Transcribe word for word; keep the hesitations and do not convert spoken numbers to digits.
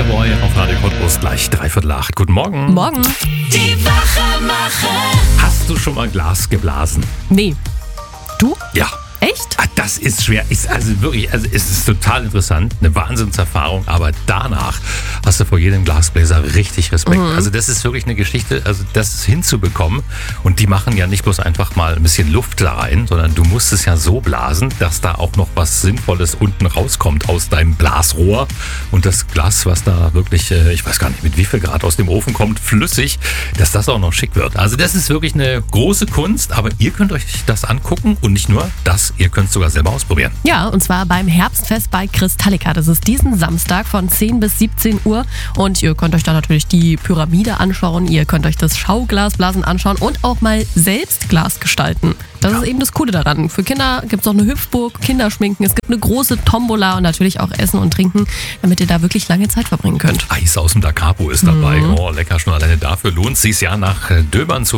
Boy auf Radio Cottbus, gleich dreiviertel acht. Guten Morgen. Morgen. Die Wachemacher. Hast du schon mal Glas geblasen? Nee. Du? Ja. Echt? Ah, das ist schwer. Ist also wirklich, also es ist total interessant, eine Wahnsinnserfahrung, aber danach hast du vor jedem Glasbläser richtig Respekt. Mhm. Also das ist wirklich eine Geschichte, also das hinzubekommen, und die machen ja nicht bloß einfach mal ein bisschen Luft da rein, sondern du musst es ja so blasen, dass da auch noch was Sinnvolles unten rauskommt aus deinem Blasrohr, und das Glas, was da wirklich, ich weiß gar nicht mit wie viel Grad aus dem Ofen kommt, flüssig, dass das auch noch schick wird. Also das ist wirklich eine große Kunst, aber ihr könnt euch das angucken und nicht nur das, ihr könnt es sogar selber ausprobieren. Ja, und zwar beim Herbstfest bei Kristallica. Das ist diesen Samstag von zehn bis siebzehn Uhr. Und ihr könnt euch da natürlich die Pyramide anschauen. Ihr könnt euch das Schauglasblasen anschauen und auch mal selbst Glas gestalten. Das ja. ist eben das Coole daran. Für Kinder gibt es noch eine Hüpfburg, Kinderschminken. Es gibt eine große Tombola und natürlich auch Essen und Trinken, damit ihr da wirklich lange Zeit verbringen könnt. Eis aus dem Da Capo ist dabei. Mhm. Oh, lecker, schon alleine dafür lohnt es sich ja, nach Döbern zu